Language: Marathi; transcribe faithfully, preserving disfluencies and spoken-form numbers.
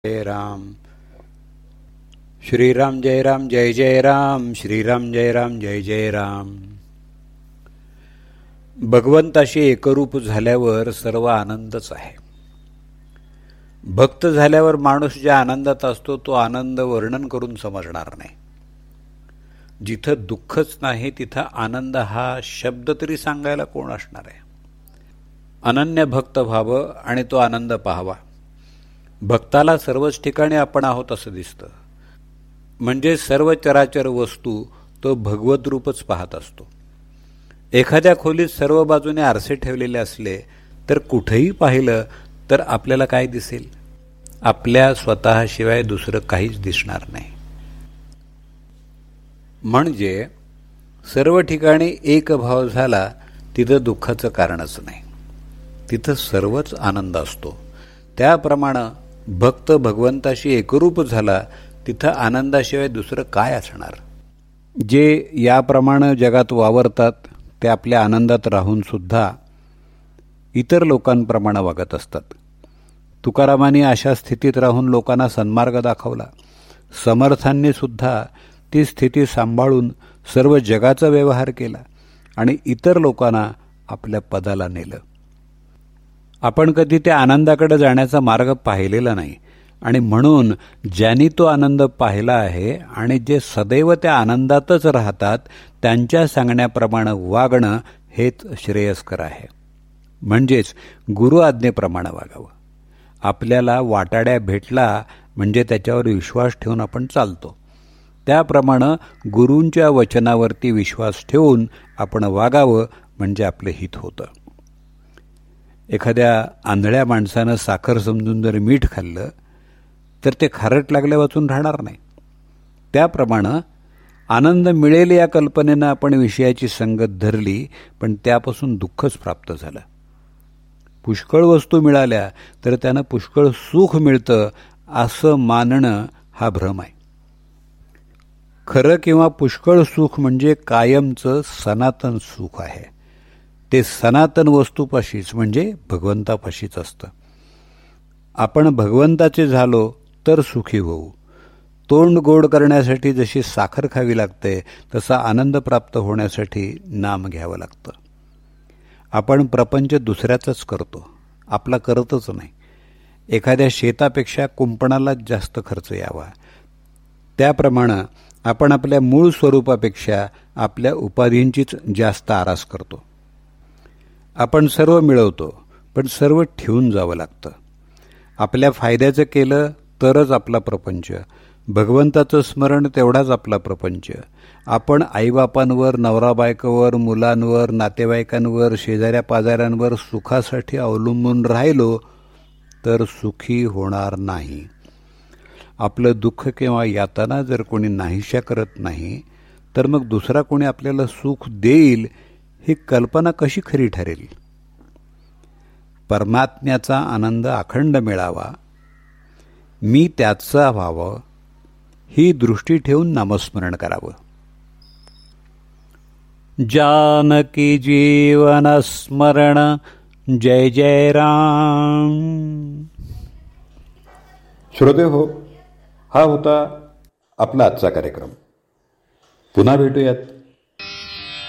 जय राम. श्रीराम जय राम जय जय राम. श्रीराम जय राम जय जय राम. भगवंताशी एकरूप झाल्यावर सर्व आनंदच आहे. भक्त झाल्यावर माणूस ज्या आनंदात असतो तो आनंद वर्णन करून समजणार नाही. जिथं दुःखच नाही तिथं आनंद हा शब्द तरी सांगायला कोण असणार आहे. अनन्य भक्त व्हावं आणि तो आनंद पाहावा. भक्ताला सर्वच ठिकाणी आपण आहोत असं दिसतं. म्हणजे सर्व चराचर वस्तू तो भगवत रूपच पाहत असतो. एखाद्या खोलीत सर्व बाजूने आरसे ठेवलेले असले तर कुठेही पाहिलं तर आपल्याला काय दिसेल? आपल्या स्वतःशिवाय दुसरं काहीच दिसणार नाही. म्हणजे सर्व ठिकाणी एक भाव झाला तिथं दुःखाचं कारणच नाही. तिथं सर्वच आनंद असतो. त्याप्रमाणे भक्त भगवंताशी एकरूप झाला तिथं आनंदाशिवाय दुसरं काय असणार? जे याप्रमाणे जगात वावरतात ते आपल्या आनंदात राहून सुद्धा इतर लोकांप्रमाणे वागत असतात. तुकारामांनी अशा स्थितीत राहून लोकांना सन्मार्ग दाखवला. समर्थांनी सुद्धा ती स्थिती सांभाळून सर्व जगाचा व्यवहार केला आणि इतर लोकांना आपल्या पदाला नेलं. आपण कधी त्या आनंदाकडे जाण्याचा मार्ग पाहिलेला नाही आणि म्हणून ज्यांनी तो आनंद पाहिला आहे आणि जे सदैव त्या आनंदातच राहतात त्यांच्या सांगण्याप्रमाणे वागणं हेच श्रेयस्कर आहे. म्हणजेच गुरु आज्ञेप्रमाणे वागावं. आपल्याला वाटाड्या भेटला म्हणजे त्याच्यावर विश्वास ठेवून आपण चालतो. त्याप्रमाणे गुरूंच्या वचनावरती विश्वास ठेवून आपण वागावं म्हणजे आपलं हित होतं. एखाद्या आंधळ्या माणसानं साखर समजून जर मीठ खाल्लं तर ते खारट लागल्या वाचून राहणार नाही. त्याप्रमाणे आनंद मिळेल या कल्पनेनं आपण विषयाची संगत धरली पण त्यापासून दुःखच प्राप्त झालं. पुष्कळ वस्तू मिळाल्या तर त्यानं पुष्कळ सुख मिळतं असं मानणं हा भ्रम आहे. खरं किंवा पुष्कळ सुख म्हणजे कायमचं सनातन सुख आहे. ते सनातन वस्तूपाशीच म्हणजे भगवंतापाशीच असतं. आपण भगवंताचे झालो तर सुखी होऊ. तोंड गोड करण्यासाठी जशी साखर खावी लागते तसा आनंद प्राप्त होण्यासाठी नाम घ्यावं लागतं. आपण प्रपंच दुसऱ्याचाच करतो, आपला करतच नाही. एखाद्या शेतापेक्षा कुंपणालाच जास्त खर्च यावा त्याप्रमाणे आपण आपल्या मूळ स्वरूपापेक्षा आपल्या उपाधींचीच जास्त आरास करतो. आपण सर्व मिळवतो पण सर्व ठेवून जावं लागतं. आपल्या फायद्याचं केलं तरच आपला प्रपंच. भगवंताचं स्मरण तेवढाच आपला प्रपंच. आपण आईबापांवर, नवरा बायकोवर, मुलांवर, नातेवाईकांवर, शेजाऱ्या पाजाऱ्यांवर सुखासाठी अवलंबून राहिलो तर सुखी होणार नाही. आपलं दुःख किंवा यातना जर कोणी नाहीशा करत नाही तर मग दुसरा कोणी आपल्याला सुख देईल ही कल्पना कशी खरी ठरेल? परमात्म्याचा आनंद अखंड मिळावा, मी त्याचा व्हावं ही दृष्टी ठेवून नामस्मरण करावं. जानकी जीवन स्मरण जय जय राम. श्रोते हो, हा होता आपला आजचा कार्यक्रम. पुन्हा भेटूयात